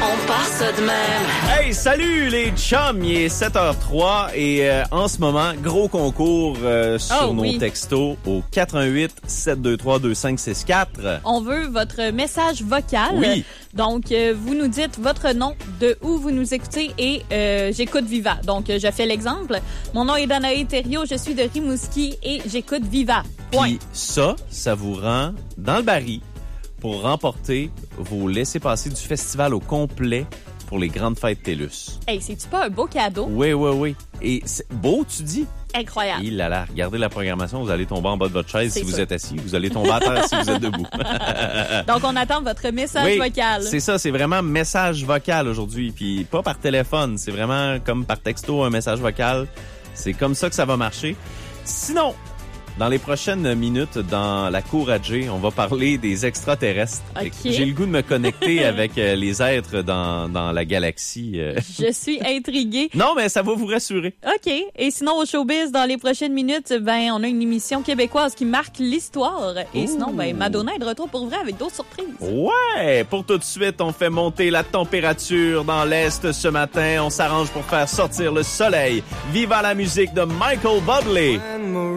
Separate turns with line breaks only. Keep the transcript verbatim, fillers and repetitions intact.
On part ça de même.
Hey, salut les chums, il est sept heures zéro trois et euh, en ce moment, gros concours euh, sur
oh,
nos
oui.
textos au quatre un huit, sept deux trois, deux cinq six quatre.
On veut votre message vocal.
Oui.
Donc, euh, vous nous dites votre nom, de où vous nous écoutez et euh, j'écoute Viva. Donc, euh, je fais l'exemple. Mon nom est Danae Thériault, je suis de Rimouski et j'écoute Viva. Point.
Puis ça, ça vous rend dans le baril pour remporter vos laissez-passer du festival au complet pour les grandes fêtes TELUS.
Hey, c'est-tu pas un beau cadeau?
Oui, oui, oui. Et c'est beau, tu dis?
Incroyable.
Il là là, regardez la programmation, vous allez tomber en bas de votre chaise
C'est
si
sûr.
vous êtes assis, vous allez tomber à terre si vous êtes debout.
Donc, on attend votre message
Oui,
vocal.
c'est ça, c'est vraiment message vocal aujourd'hui, puis pas par téléphone, c'est vraiment comme par texto, un message vocal. C'est comme ça que ça va marcher. Sinon, dans les prochaines minutes, dans la cour à Jay, on va parler des extraterrestres.
Ok.
J'ai le goût de me connecter avec euh, les êtres dans, dans la galaxie. euh.
Je suis intriguée.
Non, mais ça va vous rassurer.
OK. Et sinon, au showbiz, dans les prochaines minutes, ben, on a une émission québécoise qui marque l'histoire. Et
Ouh.
sinon, ben, Madonna est de retour pour vrai avec d'autres surprises.
Ouais! Pour tout de suite, on fait monter la température dans l'Est ce matin. On s'arrange pour faire sortir le soleil. Viva la musique de Michael Bublé!